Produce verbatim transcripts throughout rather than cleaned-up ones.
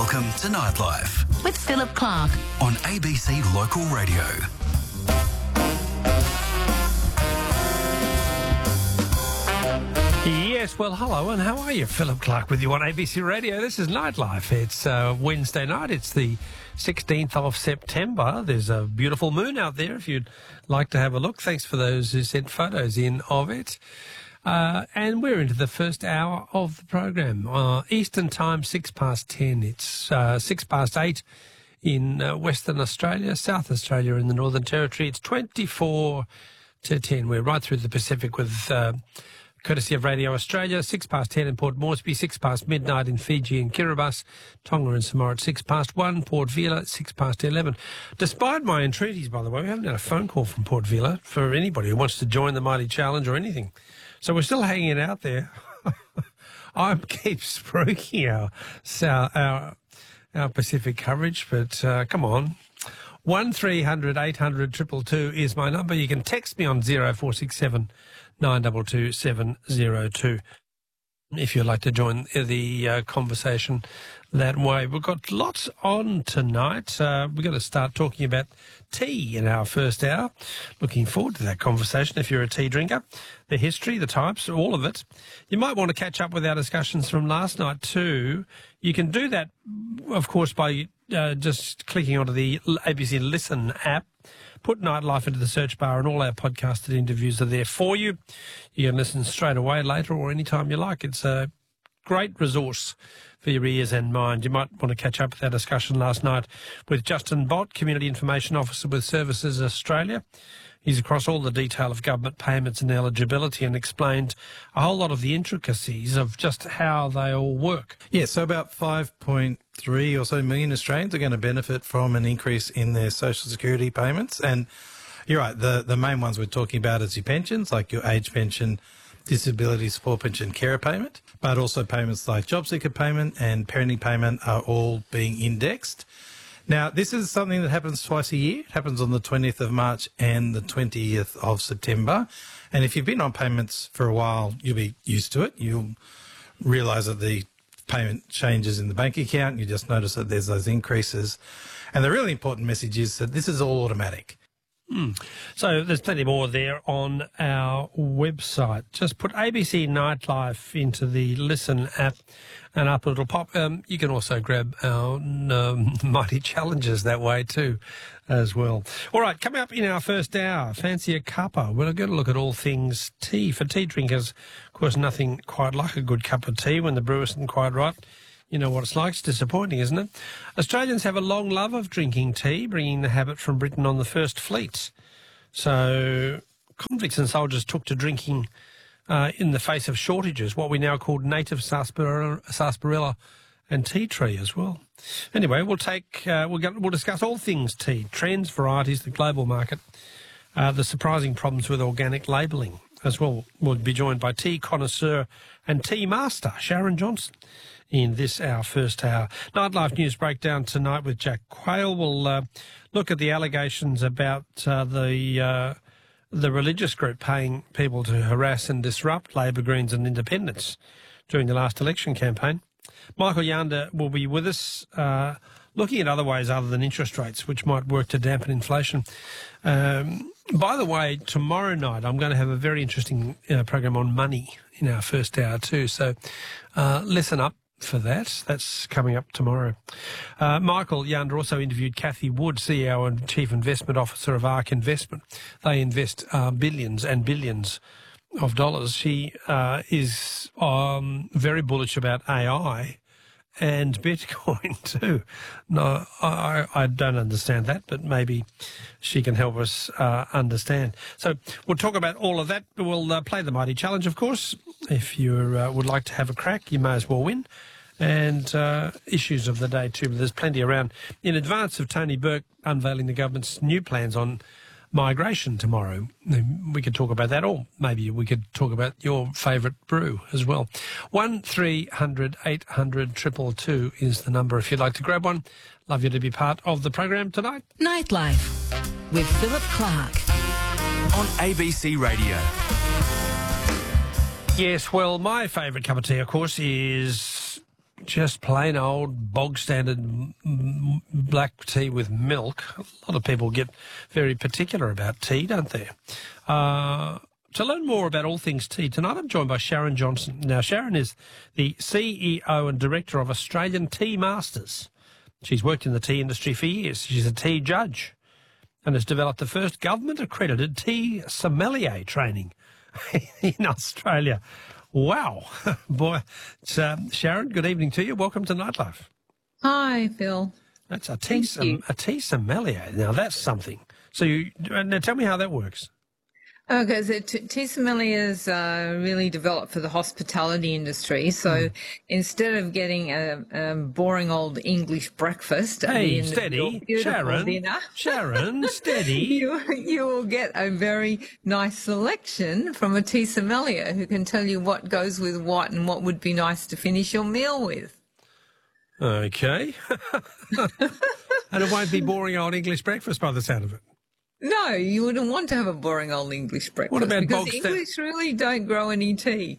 Welcome to Nightlife with Philip Clark on A B C Local Radio. Yes, well, hello, and how are you? Philip Clark with you on A B C Radio. This is Nightlife. It's uh, Wednesday night. It's the sixteenth of September. There's a beautiful moon out there if you'd like to have a look. Thanks for those who sent photos in of it. Uh, and we're into the first hour of the program. Uh, Eastern time, six past ten. It's uh, six past eight in uh, Western Australia, South Australia in the Northern Territory. It's twenty-four to ten. We're right through the Pacific with... Uh, courtesy of Radio Australia, six past ten in Port Moresby, six past midnight in Fiji and Kiribati, Tonga and Samoa at six past one, Port Vila at six past eleven. Despite my entreaties, by the way, we haven't had a phone call from Port Vila for anybody who wants to join the Mighty Challenge or anything. So we're still hanging it out there. I keep spruiking our, our, our Pacific coverage, but uh, come on. one three hundred eight hundred two two two is my number. You can text me on zero four six seven nine two two seven zero two if you'd like to join the uh, conversation that way. We've got lots on tonight. Uh, we're going to start talking about tea in our first hour. Looking forward to that conversation if you're a tea drinker. The history, the types, all of it. You might want to catch up with our discussions from last night too. You can do that, of course, by uh, just clicking onto the A B C Listen app. Put Nightlife into the search bar and all our podcasted interviews are there for you. You can listen straight away later or anytime you like. It's a great resource for your ears and mind. You might want to catch up with our discussion last night with Justin Bott, Community Information Officer with Services Australia. He's across all the detail of government payments and eligibility and explained a whole lot of the intricacies of just how they all work. Yeah, so about five point three or so million Australians are going to benefit from an increase in their social security payments. And you're right, the, the main ones we're talking about is your pensions, like your age pension, disability support pension, carer payment, but also payments like job seeker payment and parenting payment are all being indexed. Now, this is something that happens twice a year. It happens on the twentieth of March and the twentieth of September. And if you've been on payments for a while, you'll be used to it. You'll realise that the payment changes in the bank account. You just notice that there's those increases. And the really important message is that this is all automatic. Hmm. So there's plenty more there on our website. Just put A B C Nightlife into the Listen app and up it'll pop. Um, you can also grab our um, Mighty Challenges that way too as well. All right, coming up in our first hour, fancy a cuppa. We're going to look at all things tea. For tea drinkers, of course, nothing quite like a good cup of tea when the brew isn't quite right. You know what it's like. It's disappointing, isn't it? Australians have a long love of drinking tea, bringing the habit from Britain on the first fleet. So convicts and soldiers took to drinking uh, in the face of shortages, what we now call native sarsaparilla, sarsaparilla and tea tree as well. Anyway, we'll take uh, we'll, get, we'll discuss all things tea, trends, varieties, the global market, uh, the surprising problems with organic labelling as well. We'll be joined by tea connoisseur and tea master Sharon Johnson in this, our first hour. Nightlife News Breakdown tonight with Jack Quayle. We'll uh, look at the allegations about uh, the uh, the religious group paying people to harass and disrupt Labor, Greens and Independents during the last election campaign. Michael Yander will be with us, uh, looking at other ways other than interest rates, which might work to dampen inflation. Um, by the way, tomorrow night I'm going to have a very interesting uh, program on money in our first hour too, so uh, listen up for that. That's coming up tomorrow. Uh, Michael Yander also interviewed Kathy Wood, C E O and Chief Investment Officer of ARK Investment. They invest uh, billions and billions of dollars. She uh, is um, very bullish about A I and Bitcoin too. No, I, I don't understand that, but maybe she can help us uh, understand. So we'll talk about all of that. We'll uh, play the Mighty Challenge, of course. If you uh, would like to have a crack, you may as well win. And uh, issues of the day too, but there's plenty around. In advance of Tony Burke unveiling the government's new plans on migration tomorrow, we could talk about that, or maybe we could talk about your favourite brew as well. one three hundred eight hundred two two two is the number if you'd like to grab one. Love you to be part of the program tonight. Nightlife with Philip Clark on A B C Radio. Yes, well, my favourite cup of tea, of course, is just plain old bog standard m- m- black tea with milk. A lot of people get very particular about tea, don't they? Uh, to learn more about all things tea, tonight I'm joined by Sharon Johnson. Now, Sharon is the C E O and Director of Australian Tea Masters. She's worked in the tea industry for years. She's a tea judge and has developed the first government-accredited tea sommelier training in Australia. Wow. Boy, it's, um, Sharon, good evening to you. Welcome to Nightlife. Hi, Phil. That's a tea, som- a tea sommelier. Now, that's something. So you, now tell me how that works. Okay, so t- tea sommeliers uh, really developed for the hospitality industry. So Mm. instead of getting a, a boring old English breakfast at the Hey, end of steady. your beautiful Sharon. dinner, Sharon, steady. you, you will get a very nice selection from a tea sommelier who can tell you what goes with what and what would be nice to finish your meal with. Okay. And it won't be boring old English breakfast by the sound of it. No, you wouldn't want to have a boring old English breakfast. What about because bog sta- English really don't grow any tea.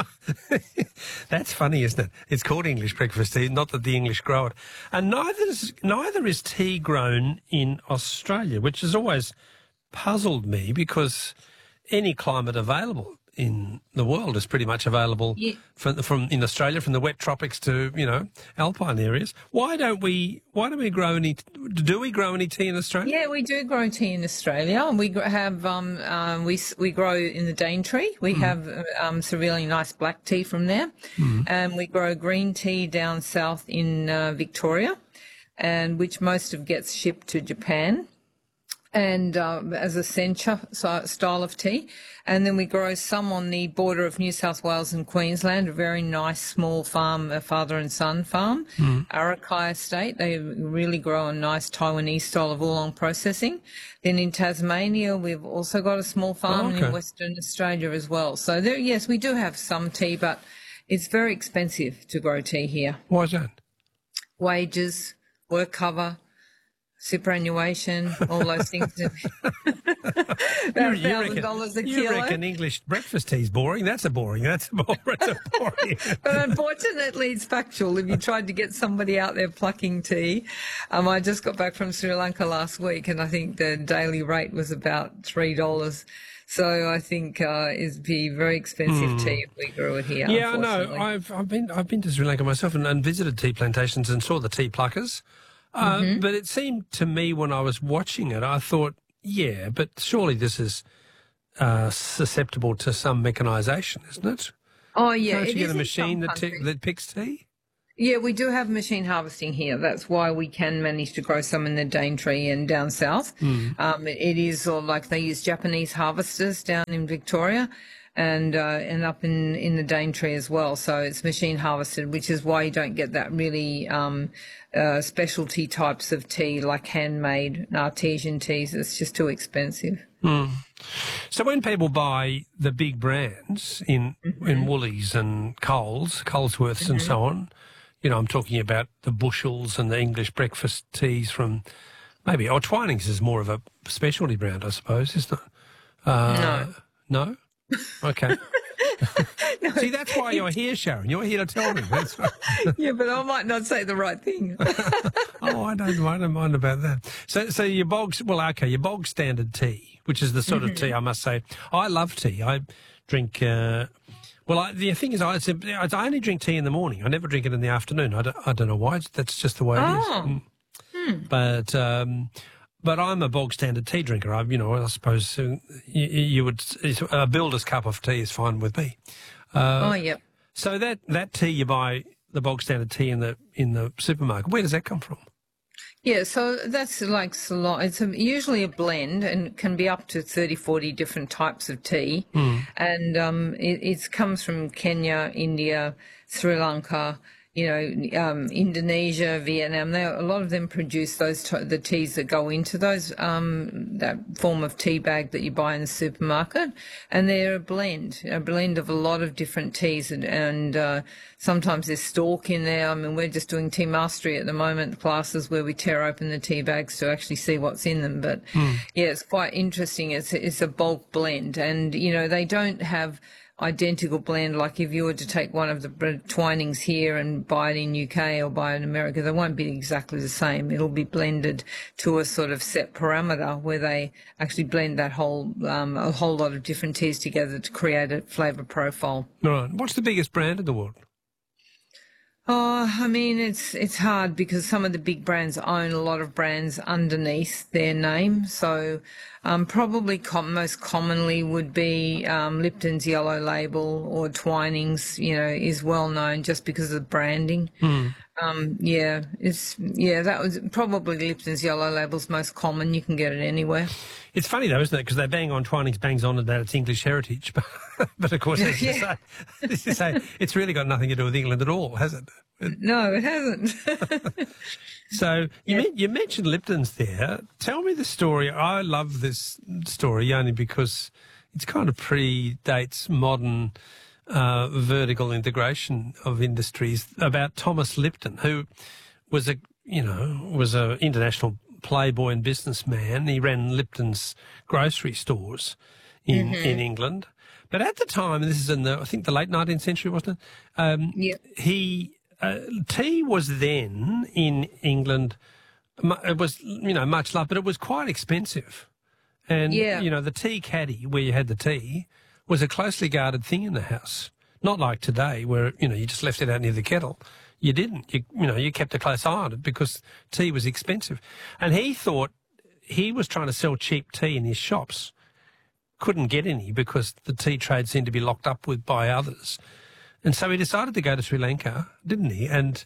That's funny, isn't it? It's called English breakfast tea, not that the English grow it. And neither is, neither is tea grown in Australia, which has always puzzled me because any climate available in the world is pretty much available Yeah. from, from in Australia, from the wet tropics to, you know, alpine areas. Why don't we, why don't we grow any, do we grow any tea in Australia? Yeah, we do grow tea in Australia. We gr- have um, um we s- we grow in the Daintree. We have um some really nice black tea from there, and we grow green tea down south in uh, Victoria, and which most of gets shipped to Japan, and uh, as a sencha si- style of tea. And then we grow some on the border of New South Wales and Queensland, a very nice small farm, a father and son farm, Arakai Estate. They really grow a nice Taiwanese style of oolong processing. Then in Tasmania, we've also got a small farm, Oh, and okay. in Western Australia as well. So there, yes, we do have some tea, but it's very expensive to grow tea here. Why is that? Wages, work cover, superannuation, all those things. About You thousand reckon, dollars a you kilo. reckon English breakfast tea's boring? That's a boring. That's a boring. That's a boring. But unfortunately, it's factual. If you tried to get somebody out there plucking tea, um, I just got back from Sri Lanka last week, and I think the daily rate was about three dollars. So I think uh, it'd be very expensive tea if we grew it here. Yeah, I know. unfortunately. I've I've been I've been to Sri Lanka myself and, and visited tea plantations and saw the tea pluckers. Uh, Mm-hmm. But it seemed to me when I was watching it, I thought, yeah, but surely this is uh, susceptible to some mechanisation, isn't it? Oh yeah, Don't you it get is a in machine some that t- countries. that picks tea? Yeah, we do have machine harvesting here. That's why we can manage to grow some in the Daintree and down south. Um, it, it is sort of like they use Japanese harvesters down in Victoria and uh, and up in, in the Daintree as well. So it's machine harvested, which is why you don't get that really um, uh, specialty types of tea like handmade artesian teas. It's just too expensive. So when people buy the big brands in in Woolies and Coles, Colesworths and so on, you know, I'm talking about the Bushels and the English breakfast teas from maybe, oh, Twinings is more of a specialty brand, I suppose, isn't it? Uh, no. No? Okay. See, that's why you're here, Sharon. You're here to tell me. That's right. Yeah, but I might not say the right thing. Oh, I don't, I don't mind about that. So, so your bog, well, okay, your bog standard tea, which is the sort of tea I must say. I love tea. I drink. Uh, well, I, the thing is, I, I only drink tea in the morning. I never drink it in the afternoon. I don't, I don't know why. That's just the way it is. Oh. Mm. But. Um, But I'm a bog standard tea drinker. I, you know, I suppose uh, you, you would a builder's cup of tea is fine with me. Uh, Oh, yep. So that, that tea you buy, the bog standard tea in the in the supermarket, where does that come from? Yeah, so that's like Ceylon. It's a, usually a blend and can be up to thirty, forty different types of tea. And um, it it's comes from Kenya, India, Sri Lanka, you know, um, Indonesia, Vietnam. They, a lot of them produce those t- the teas that go into those um, that form of tea bag that you buy in the supermarket, and they're a blend, a blend of a lot of different teas, and, and uh, sometimes there's stalk in there. I mean, we're just doing tea mastery at the moment, classes where we tear open the tea bags to actually see what's in them. But yeah, it's quite interesting. It's it's a bulk blend, and you know they don't have identical blend. Like if you were to take one of the bre- Twinings here and buy it in U K or buy it in America, they won't be exactly the same. It'll be blended to a sort of set parameter where they actually blend that whole um, a whole lot of different teas together to create a flavour profile. Right. What's the biggest brand in the world? Oh, I mean, it's it's hard because some of the big brands own a lot of brands underneath their name. So um, probably com- most commonly would be um, Lipton's Yellow Label, or Twinings, you know, is well known just because of the branding. Mm. Um, yeah, it's yeah, that was probably Lipton's Yellow Label's most common. You can get it anywhere. It's funny though, isn't it? Because they bang on Twinings, bangs on that it's English heritage, but, but of course, as you, Yeah. say, as you say, it's really got nothing to do with England at all, has it? No, it hasn't. So you, Yeah. men- you mentioned Lipton's there. Tell me the story. I love this story only because it's kind of predates modern uh, vertical integration of industries, about Thomas Lipton, who was a you know was a international playboy and businessman. He ran Lipton's grocery stores in in England. But at the time, and this is in the I think the late nineteenth century, wasn't it? Um, Yeah. He uh, tea was then in England. mu- It was you know much loved, but it was quite expensive. And Yeah. you know the tea caddy where you had the tea was a closely guarded thing in the house. Not like today, where you know you just left it out near the kettle. You didn't. You you know you kept a close eye on it because tea was expensive, and he thought he was trying to sell cheap tea in his shops. Couldn't get any because the tea trade seemed to be locked up with by others, and so he decided to go to Sri Lanka, didn't he? And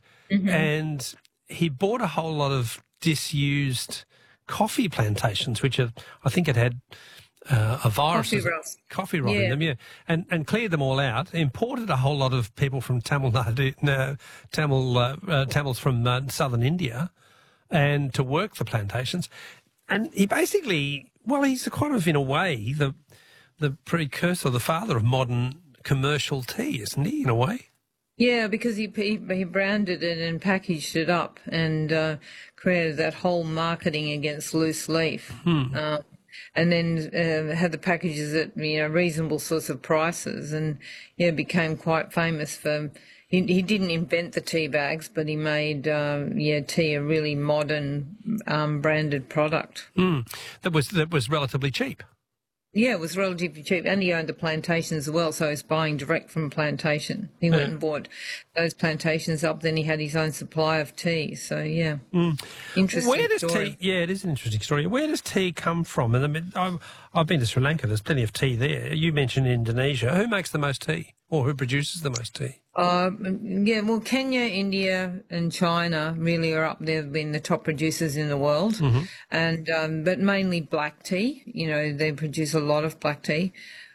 and he bought a whole lot of disused coffee plantations, which are, I think it had uh, a virus, Coffee rust. coffee rot in Yeah. them, yeah, and and cleared them all out. Imported a whole lot of people from Tamil Nadu, no, Tamil uh, uh, Tamils from uh, southern India, and to work the plantations. And he basically, well, he's kind of in a way the the precursor, the father of modern commercial tea, isn't he? In a way. Yeah, because he, he he branded it and packaged it up and uh, created that whole marketing against loose leaf, uh, and then uh, had the packages at you know reasonable sorts of prices, and yeah, became quite famous for. He, he didn't invent the tea bags, but he made uh, yeah tea a really modern um, branded product. Mm. That was that was relatively cheap. Yeah, it was relatively cheap, and he owned the plantations as well, so he was buying direct from a plantation. He went and bought those plantations up, then he had his own supply of tea. So, yeah, interesting Where does story. tea? Yeah, it is an interesting story. Where does tea come from? And I mean, I've, I've been to Sri Lanka. There's plenty of tea there. You mentioned Indonesia. Who makes the most tea, or who produces the most tea? Uh, yeah, well, Kenya, India, and China really are up there, being the top producers in the world, and um, but mainly black tea. You know, they produce a lot of black tea.